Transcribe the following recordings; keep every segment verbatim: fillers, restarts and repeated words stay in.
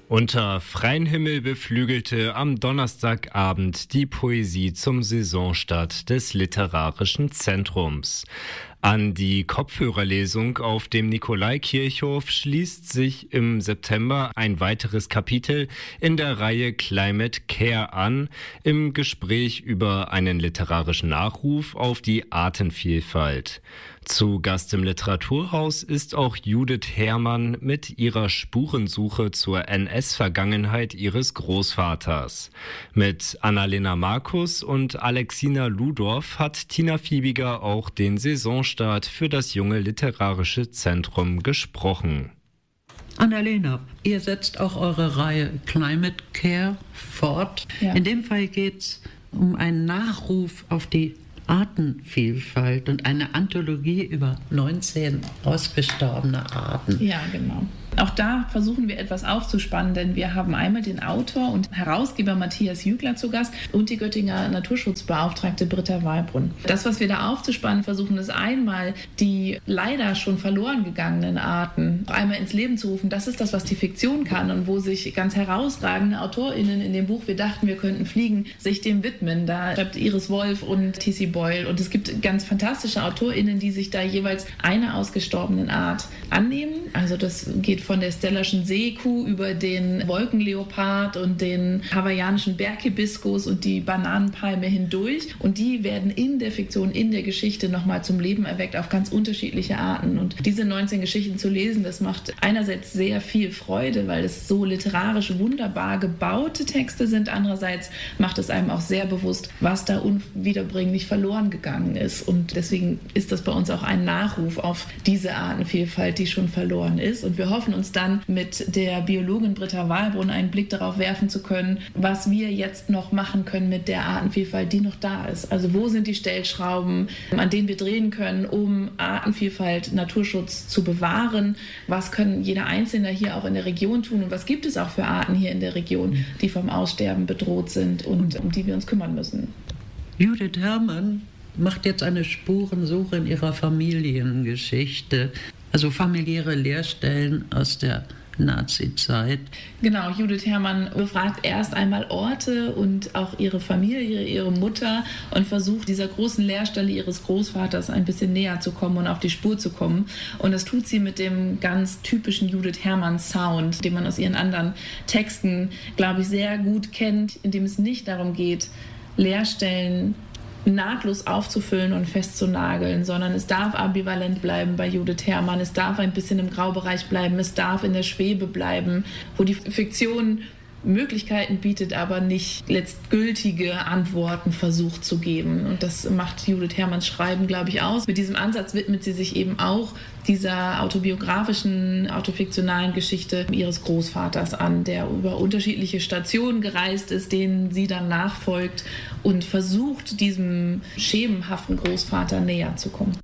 Unter freiem Himmel beflügelte am Donnerstagabend die Poesie zum Saisonstart des Literarischen Zentrums. An die Kopfhörerlesung auf dem Nikolaikirchhof schließt sich im September ein weiteres Kapitel in der Reihe Climate Care an, im Gespräch über einen literarischen Nachruf auf die Artenvielfalt. Zu Gast im Literaturhaus ist auch Judith Herrmann mit ihrer Spurensuche zur N S-Vergangenheit ihres Großvaters. Mit Annalena Markus und Alexina Ludorf hat Tina Fiebiger auch den Saisonstart für das junge Literarische Zentrum gesprochen. Annalena, ihr setzt auch eure Reihe Climate Care fort. Ja. In dem Fall geht es um einen Nachruf auf die Artenvielfalt und eine Anthologie über neunzehn ausgestorbene Arten. Ja, genau. Auch da versuchen wir etwas aufzuspannen, denn wir haben einmal den Autor und Herausgeber Matthias Jügler zu Gast und die Göttinger Naturschutzbeauftragte Britta Wahlbrunn. Das, was wir da aufzuspannen versuchen, ist einmal die leider schon verloren gegangenen Arten einmal ins Leben zu rufen. Das ist das, was die Fiktion kann und wo sich ganz herausragende AutorInnen in dem Buch Wir dachten, wir könnten fliegen, sich dem widmen. Da schreibt Iris Wolf und T C Boyle und es gibt ganz fantastische AutorInnen, die sich da jeweils einer ausgestorbenen Art annehmen. Also das geht von der Stellerschen Seekuh über den Wolkenleopard und den hawaiianischen Berghibiskus und die Bananenpalme hindurch. Und die werden in der Fiktion, in der Geschichte nochmal zum Leben erweckt auf ganz unterschiedliche Arten. Und diese neunzehn Geschichten zu lesen, das macht einerseits sehr viel Freude, weil es so literarisch wunderbar gebaute Texte sind. Andererseits macht es einem auch sehr bewusst, was da unwiederbringlich verloren gegangen ist. Und deswegen ist das bei uns auch ein Nachruf auf diese Artenvielfalt, die schon verloren ist. Und wir hoffen uns dann mit der Biologin Britta Wahlbrunn einen Blick darauf werfen zu können, was wir jetzt noch machen können mit der Artenvielfalt, die noch da ist. Also wo sind die Stellschrauben, an denen wir drehen können, um Artenvielfalt, Naturschutz zu bewahren? Was können jeder Einzelne hier auch in der Region tun? Und was gibt es auch für Arten hier in der Region, die vom Aussterben bedroht sind und um die wir uns kümmern müssen? Judith Herrmann macht jetzt eine Spurensuche in ihrer Familiengeschichte. Also familiäre Leerstellen aus der Nazi-Zeit. Genau, Judith Herrmann befragt erst einmal Orte und auch ihre Familie, ihre Mutter und versucht, dieser großen Leerstelle ihres Großvaters ein bisschen näher zu kommen und auf die Spur zu kommen. Und das tut sie mit dem ganz typischen Judith Herrmann-Sound, den man aus ihren anderen Texten, glaube ich, sehr gut kennt, in dem es nicht darum geht, Leerstellen nahtlos aufzufüllen und festzunageln, sondern es darf ambivalent bleiben bei Judith Herrmann, es darf ein bisschen im Graubereich bleiben, es darf in der Schwebe bleiben, wo die Fiktion Möglichkeiten bietet, aber nicht letztgültige Antworten versucht zu geben. Und das macht Judith Herrmanns Schreiben, glaube ich, aus. Mit diesem Ansatz widmet sie sich eben auch dieser autobiografischen, autofiktionalen Geschichte ihres Großvaters an, der über unterschiedliche Stationen gereist ist, denen sie dann nachfolgt und versucht, diesem schemenhaften Großvater näher zu kommen.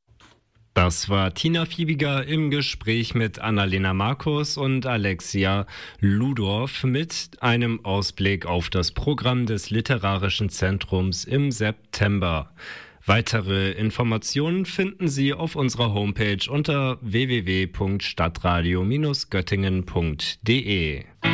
Das war Tina Fiebiger im Gespräch mit Annalena Markus und Alexia Ludorf mit einem Ausblick auf das Programm des Literarischen Zentrums im September. Weitere Informationen finden Sie auf unserer Homepage unter w w w punkt stadtradio Bindestrich göttingen punkt d e.